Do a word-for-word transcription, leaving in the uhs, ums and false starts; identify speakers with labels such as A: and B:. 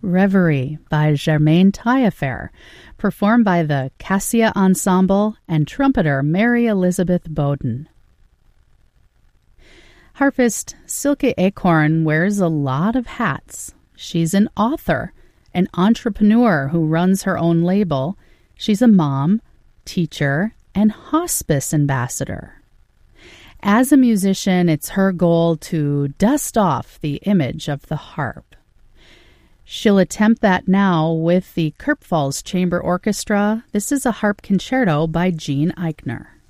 A: Reverie by Germaine Taillefer, performed by the Cassia Ensemble and trumpeter Mary Elizabeth Bowden. Harpist Silke Acorn wears a lot of hats. She's an author, an entrepreneur who runs her own label. She's a mom, teacher, and hospice ambassador. As a musician, it's her goal to dust off the image of the harp. She'll attempt that now with the Kirpfalls Chamber Orchestra. This is a harp concerto by Gene Eichner.